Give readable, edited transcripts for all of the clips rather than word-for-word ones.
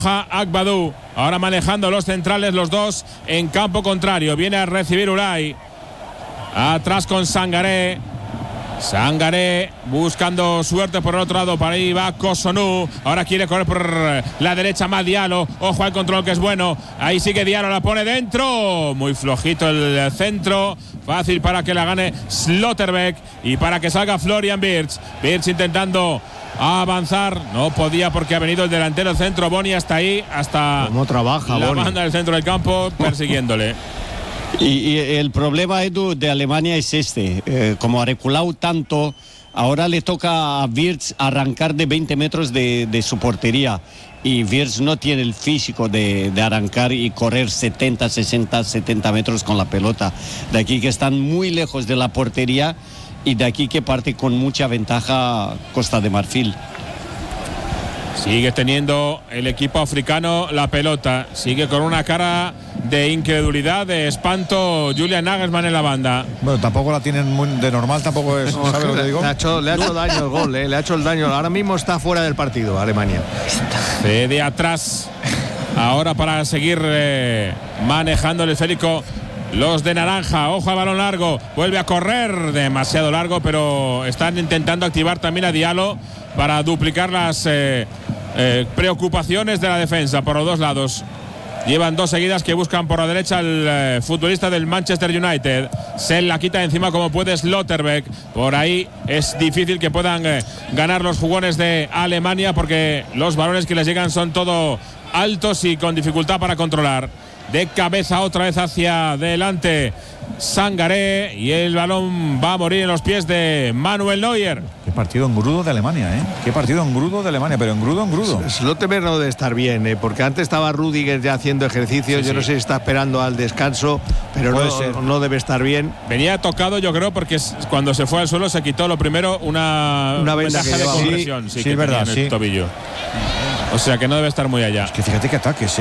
Agbadou, ahora manejando los centrales, los dos en campo contrario. Viene a recibir Ulay. Atrás con Sangaré. Sangaré buscando suerte por el otro lado. Para ahí va Cossonu. Ahora quiere correr por la derecha más Diallo. Ojo al control que es bueno. Ahí sigue Diallo, la pone dentro. Muy flojito el centro. Fácil para que la gane Slotterbeck y para que salga Florian Wirtz. Wirtz intentando avanzar, no podía porque ha venido el delantero centro Boni hasta ahí, hasta cómo trabaja la Boni. banda del centro del campo persiguiéndole. Y el problema, Edu, de Alemania es como ha reculado tanto, ahora le toca a Wirtz arrancar de 20 metros de su portería. Y Wirtz no tiene el físico de arrancar y correr 70, 60, 70 metros con la pelota. De aquí que están muy lejos de la portería y de aquí que parte con mucha ventaja Costa de Marfil. Sigue teniendo el equipo africano la pelota. Sigue con una cara de incredulidad, de espanto Julian Nagelsmann en la banda. Bueno, tampoco la tienen muy de normal, tampoco es. No, ¿Sabes lo que digo? Le ha hecho daño el gol, le ha hecho el daño. Ahora mismo está fuera del partido Alemania. De atrás. Ahora para seguir manejando el esférico. Los de naranja, ojo al balón largo, vuelve a correr demasiado largo, pero están intentando activar también a Diallo para duplicar las preocupaciones de la defensa por los dos lados. Llevan dos seguidas que buscan por la derecha el futbolista del Manchester United. Se la quita encima como puede Slotterbeck. Por ahí es difícil que puedan ganar los jugones de Alemania porque los balones que les llegan son todo altos y con dificultad para controlar. De cabeza otra vez hacia adelante Sangaré y el balón va a morir en los pies de Manuel Neuer. Qué partido engrudo de Alemania, ¿eh? Qué partido engrudo de Alemania, pero engrudo. Slotterbeck no debe estar bien, porque antes estaba Rudiger ya haciendo ejercicio. Sí, yo no sé si está esperando al descanso, pero no debe estar bien. Venía tocado, yo creo, porque cuando se fue al suelo se quitó lo primero una venda vendaje de compresión. Sí, que es verdad, tenía en el tobillo. O sea que no debe estar muy allá. Es que fíjate que ataques,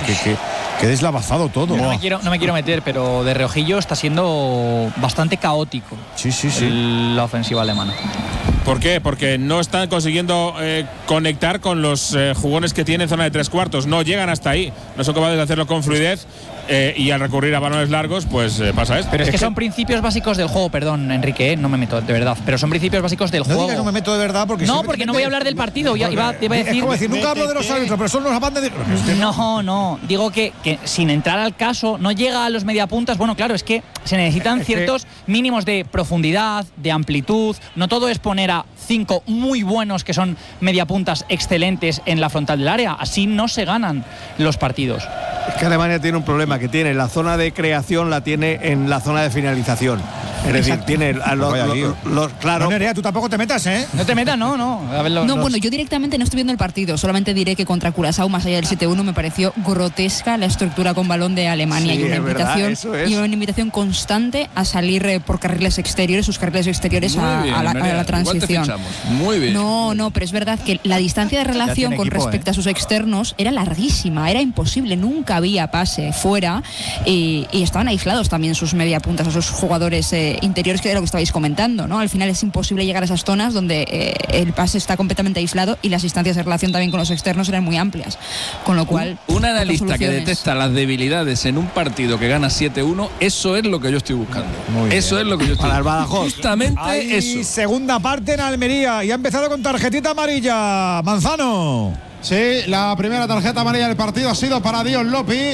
que deslavazado todo. No me quiero meter, pero de reojillo está siendo bastante caótico. Sí. La ofensiva alemana. ¿Por qué? Porque no están consiguiendo conectar con los jugones que tienen zona de tres cuartos. No llegan hasta ahí. No son capaces de hacerlo con fluidez. Y al recurrir a balones largos, pues pasa esto. Pero es que son principios básicos del juego, perdón, Enrique, no me meto de verdad, pero son principios básicos del juego. No digas no me meto de verdad porque porque no voy a hablar del partido, iba a decir. Es como decir, nunca hablo de los árbitros, pero son los amantes de. No, digo que sin entrar al caso, no llega a los mediapuntas. Bueno, claro, es que se necesitan ciertos mínimos de profundidad, de amplitud. No todo es poner a 5 muy buenos que son mediapuntas excelentes en la frontal del área. Así no se ganan los partidos. Es que Alemania tiene un problema, que tiene la zona de creación, la tiene en la zona de finalización. Es decir, tiene claro. No, Nerea, tú tampoco te metas, ¿eh? No te metas, no. Bueno, yo directamente no estoy viendo el partido. Solamente diré que contra Curazao, más allá del 7-1, me pareció grotesca la estructura con balón de Alemania. Sí, y una invitación constante a salir por carriles exteriores, sus carriles exteriores a la transición. Muy bien. No, pero es verdad que la distancia de relación con respecto a sus externos era larguísima, era imposible, nunca había pase fuera y estaban aislados también sus mediapuntas, a sus jugadores interiores, que era lo que estabais comentando, ¿no? Al final es imposible llegar a esas zonas donde el pase está completamente aislado y las distancias de relación también con los externos eran muy amplias, con lo cual un analista que detecta las debilidades en un partido que gana 7-1, eso es lo que yo estoy buscando. Es lo que yo estoy para el Badajoz. Justamente hay eso. Segunda parte en Almería y ha empezado con tarjetita amarilla. Manzano. Sí, la primera tarjeta amarilla del partido ha sido para Dion Lopi.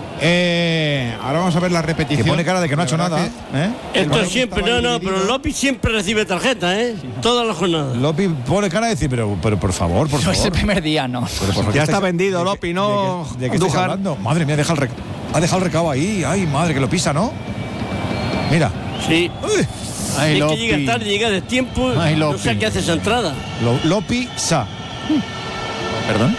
Ahora vamos a ver la repetición. Que pone cara de que no ha hecho nada. Esto siempre, pero Lopi siempre recibe tarjeta, todas las jornadas. Lopi pone cara de decir, pero por favor. No es el primer día, no. Ya está vendido Lopi, ¿no? ¿De qué estás hablando? Madre mía, ha dejado el recado ahí. Ay, madre, que lo pisa, ¿no? Mira. Sí. Ay, es que llega tarde, llega de tiempo. No sé qué hace esa entrada. Lopi Sa. ¿Perdón?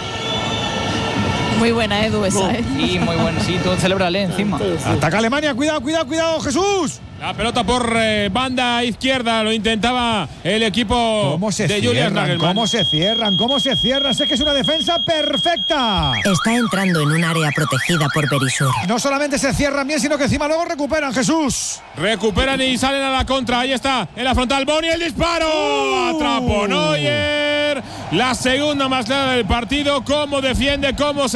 Muy buena, Edu, esa. Sí, muy buena, sí, tú celébrale encima. Ataca Alemania, cuidado, Jesús. La pelota por banda izquierda, lo intentaba el equipo de Julian Nagelsmann. ¿Cómo se cierran? Sé que es una defensa perfecta. Está entrando en un área protegida por Berisur. No solamente se cierran bien, sino que encima luego recuperan, Jesús. Recuperan y salen a la contra. Ahí está, en la frontal, Boni, el disparo. Atrapó Neuer. La segunda más clara del partido. Cómo defiende, cómo se